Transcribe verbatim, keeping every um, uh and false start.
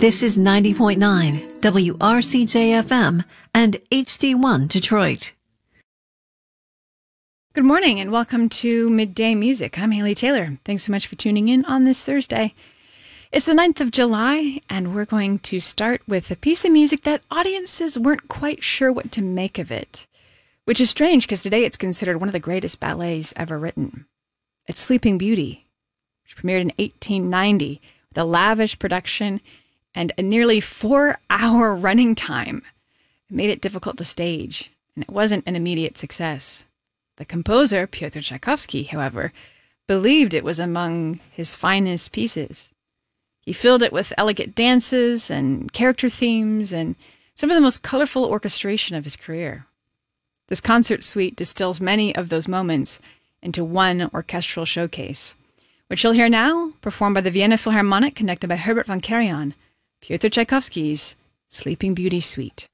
This is ninety point nine W R C J F M and H D one Detroit. Good morning and welcome to Midday Music. I'm Haley Taylor. Thanks so much for tuning in on this Thursday. It's the ninth of July and we're going to start with a piece of music that audiences weren't quite sure what to make of it, which is strange because today it's considered one of the greatest ballets ever written. It's Sleeping Beauty, which premiered in eighteen ninety with a lavish production and a nearly four-hour running time. It made it difficult to stage, and it wasn't an immediate success. The composer, Pyotr Tchaikovsky, however, believed it was among his finest pieces. He filled it with elegant dances and character themes and some of the most colorful orchestration of his career. This concert suite distills many of those moments into one orchestral showcase, which you'll hear now, performed by the Vienna Philharmonic, conducted by Herbert von Karajan, Pyotr Tchaikovsky's Sleeping Beauty Suite.